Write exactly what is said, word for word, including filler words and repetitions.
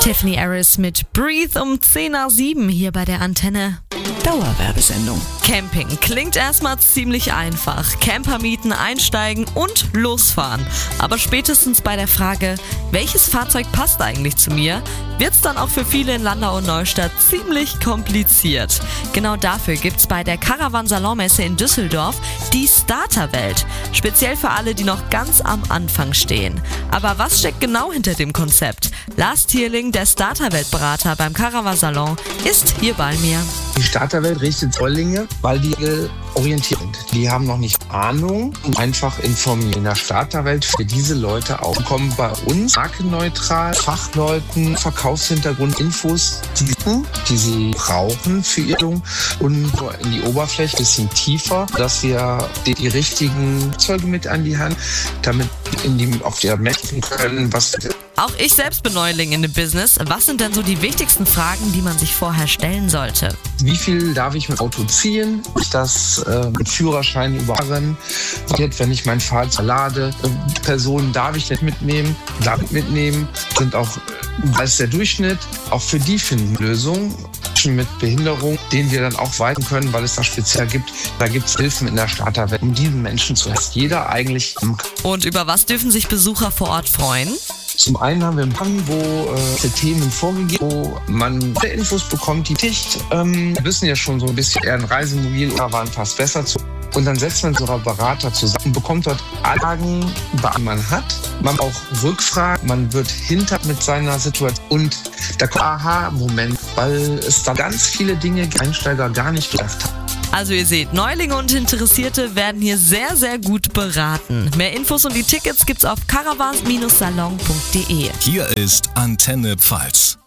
Tiffany Harris mit Breathe um zehn nach sieben hier bei der Antenne. Dauerwerbesendung. Camping klingt erstmal ziemlich einfach. Camper mieten, einsteigen und losfahren. Aber spätestens bei der Frage, welches Fahrzeug passt eigentlich zu mir, wird's dann auch für viele in Landau und Neustadt ziemlich kompliziert. Genau dafür gibt's bei der Caravan Salonmesse in Düsseldorf die Starterwelt. Speziell für alle, die noch ganz am Anfang stehen. Aber was steckt genau hinter dem Konzept? Lars Thierling, der Starterweltberater beim Caravan Salon, ist hier bei mir. Die Starterwelt richtet Trollinge, weil die orientiert sind. Die haben noch nicht Ahnung und einfach informieren. In der Starterwelt für diese Leute auch kommen bei uns markenneutral Fachleuten, Verkaufshintergrund, Infos, die, die sie brauchen für ihre und in die Oberfläche ein bisschen tiefer, dass wir die, die richtigen Zeuge mit an die Hand, damit in die, auf der messen können, was. Auch ich selbst bin Neuling in dem Business. Was sind denn so die wichtigsten Fragen, die man sich vorher stellen sollte? Wie viel darf ich mit Auto ziehen? Ist das äh, mit Führerschein überfahren? Wenn ich mein Fahrzeug lade, äh, Personen darf ich nicht mitnehmen, darf ich mitnehmen, sind auch, das ist der Durchschnitt. Auch für die finden Lösungen mit Behinderung, denen wir dann auch weiten können, weil es das speziell gibt. Da gibt es Hilfen in der Starterwelt, um diesen Menschen zu helfen. Jeder eigentlich. Und über was dürfen sich Besucher vor Ort freuen? Zum einen haben wir einen Plan, wo äh, Themen vorgegeben, wo man Infos bekommt, die dicht. Ähm, wir wissen ja schon so ein bisschen eher ein Reisemobil oder waren fast besser zu. Und dann setzt man so einen Berater zusammen, bekommt dort Anlagen, die man hat. Man auch Rückfragen, man wird hinter mit seiner Situation. Und da kommt ein Aha-Moment, weil es da ganz viele Dinge Einsteiger gar nicht gedacht haben. Also ihr seht, Neulinge und Interessierte werden hier sehr, sehr gut beraten. Mehr Infos und die Tickets gibt's auf caravan Salon punkt de. Hier ist Antenne Pfalz.